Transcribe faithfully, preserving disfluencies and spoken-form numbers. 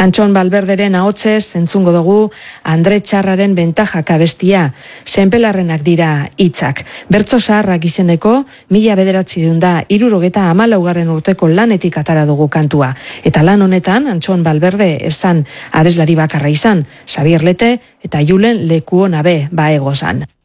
Antxon Balberderen ahotsez entzungo dugu Andre Txarraren bentajak abestia, senpelarrenak dira hitzak. Bertso zaharrak izeneko mila bederatziehun eta hirurogeta hamalaugarren urteko lanetik atara dugu kantua. Eta lan honetan Antxon Balberde ez zan abeslari bakarra izan, Xabier Lete eta Julen Lekuonabe baegozan.